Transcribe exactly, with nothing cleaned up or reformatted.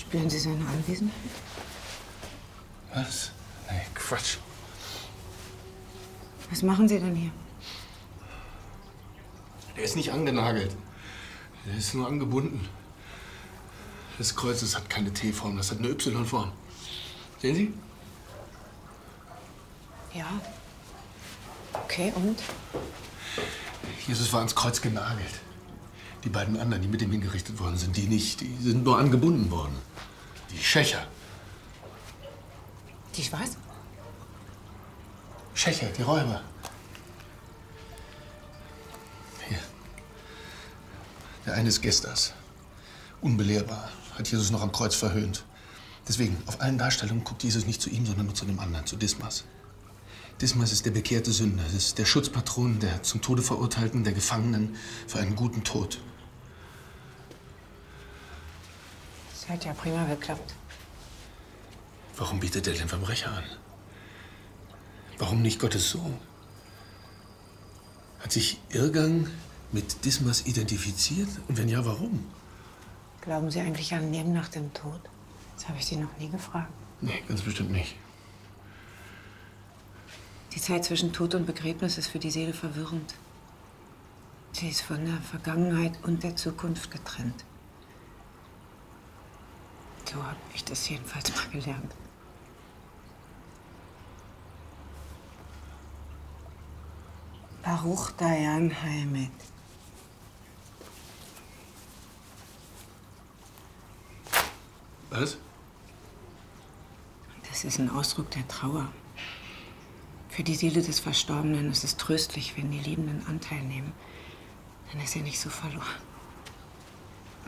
Spüren Sie seine Anwesenheit? Was? Nee, Quatsch. Was machen Sie denn hier? Der ist nicht angenagelt. Der ist nur angebunden. Das Kreuz, das hat keine T-Form, das hat eine Y-Form. Sehen Sie? Ja. Okay, und? Jesus war ans Kreuz genagelt. Die beiden anderen, die mit ihm hingerichtet worden sind, die nicht. Die sind nur angebunden worden. Die Schächer. Die was? Schächer, die Räuber. Hier. Der eine ist Gestas. Unbelehrbar. Hat Jesus noch am Kreuz verhöhnt. Deswegen, auf allen Darstellungen guckt Jesus nicht zu ihm, sondern nur zu dem anderen, zu Dismas. Dismas ist der bekehrte Sünder. Das ist der Schutzpatron der zum Tode Verurteilten, der Gefangenen für einen guten Tod. Das hat ja prima geklappt. Warum bietet er den Verbrecher an? Warum nicht Gottes Sohn? Hat sich Irrgang mit Dismas identifiziert? Und wenn ja, warum? Glauben Sie eigentlich an Leben nach dem Tod? Das habe ich Sie noch nie gefragt. Nee, ganz bestimmt nicht. Die Zeit zwischen Tod und Begräbnis ist für die Seele verwirrend. Sie ist von der Vergangenheit und der Zukunft getrennt. So habe ich das jedenfalls mal gelernt. Baruch Dayan Haemet. Was? Das ist ein Ausdruck der Trauer. Für die Seele des Verstorbenen ist es tröstlich, wenn die Liebenden Anteil nehmen. Dann ist er nicht so verloren.